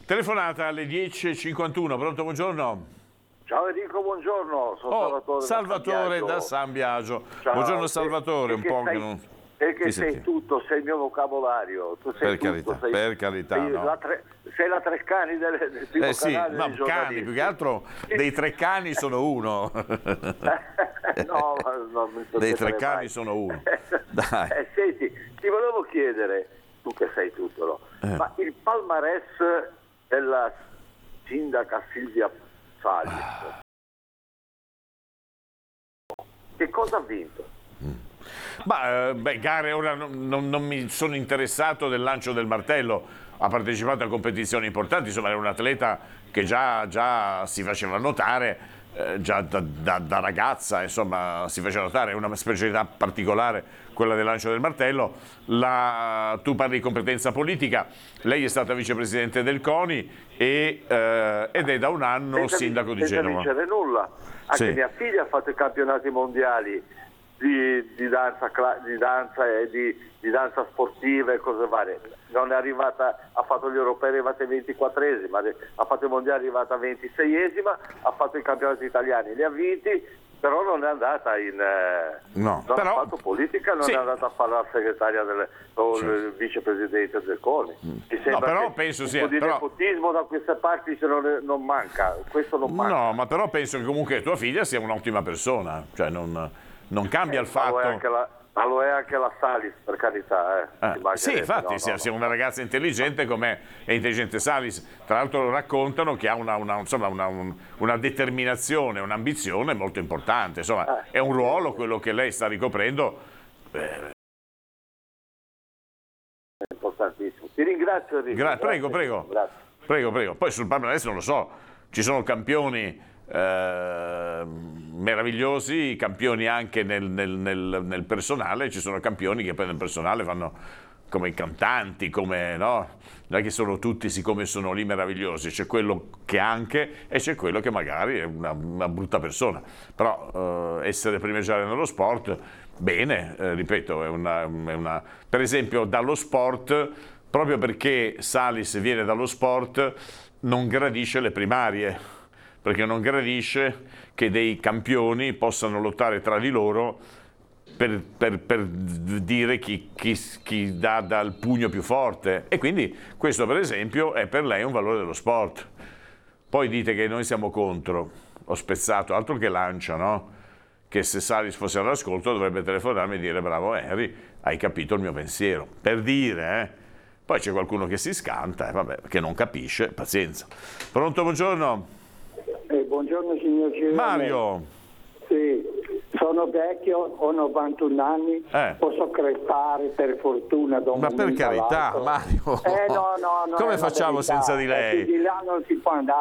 Telefonata alle 10:51, pronto, buongiorno. Ciao Enrico, buongiorno, sono Salvatore da San Biagio. Ciao. Buongiorno Salvatore, un po' che non... Perché sei tutto, sei il mio vocabolario. Tu sei per carità, no. Sei la Treccani del primo canale no, cani, più che altro dei Treccani sono uno. No, non dei Treccani sono uno. Dai. Senti, ti volevo chiedere, tu che sei tutto, no? Ma il palmarès della sindaca Silvia Salis, che cosa ha vinto? Gare, ora non mi sono interessato del lancio del martello, ha partecipato a competizioni importanti, insomma era un atleta che già si faceva notare, già da ragazza, insomma si faceva notare, è una specialità particolare quella del lancio del martello. Tu parli di competenza politica, lei è stata vicepresidente del CONI ed è da un anno sindaco di Genova. Senza vincere nulla, anche mia figlia ha fatto i campionati mondiali di danza e di danza sportiva e cose varie. Non è arrivata, ha fatto gli europei, è arrivata in 24esima, ha fatto i mondiali, è arrivata a 26esima, ha fatto i campionati italiani, li ha vinti, però non è andata non ha fatto politica, non è andata a fare la segretaria o il vicepresidente del CONI. Mi sembra però che penso un po' di nepotismo da queste parti non manca, questo non manca. No, ma però penso che comunque tua figlia sia un'ottima persona, cioè non cambia il fatto... Ma lo è anche la Salis, per carità. Sì, infatti, sia una ragazza intelligente come è intelligente Salis. Tra l'altro raccontano che ha una determinazione, un'ambizione molto importante. Insomma, è un ruolo quello che lei sta ricoprendo. È importantissimo. Ti ringrazio, Enrico. Prego. Grazie. Prego. Poi sul palmarès non lo so, ci sono campioni meravigliosi, campioni anche nel personale, ci sono campioni che poi nel personale fanno come i cantanti, come no? Non è che sono tutti siccome sono lì meravigliosi, c'è quello che anche e c'è quello che magari è una brutta persona, però essere primeggiare nello sport, bene, ripeto, per esempio dallo sport, proprio perché Salis viene dallo sport, non gradisce le primarie, perché non gradisce che dei campioni possano lottare tra di loro per dire chi dà dal pugno più forte. E quindi questo per esempio è per lei un valore dello sport. Poi dite che noi siamo contro, ho spezzato, altro che Lancia, no? Che se Salis fosse all'ascolto dovrebbe telefonarmi e dire bravo Henry, hai capito il mio pensiero, per dire, Poi c'è qualcuno che si scanta e vabbè, che non capisce, pazienza. Pronto, buongiorno. Buongiorno signor Girone. Mario. Sì, sono vecchio, ho 91 anni, posso crepare per fortuna. Ma per carità, Mario. No, come facciamo senza di lei? Di là non si può andare.